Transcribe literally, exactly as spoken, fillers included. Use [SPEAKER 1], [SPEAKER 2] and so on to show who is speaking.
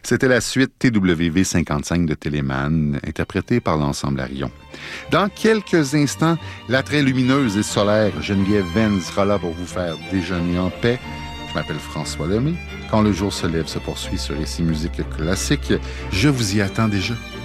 [SPEAKER 1] C'était la suite T W V cinquante-cinq de Téléman, interprétée par l'ensemble Arion. Dans quelques instants, la très lumineuse et solaire Geneviève Venn sera là pour vous faire déjeuner en paix. Je m'appelle François Lemay. Quand le jour se lève se poursuit sur Récit Musique Classique. Je vous y attends déjà.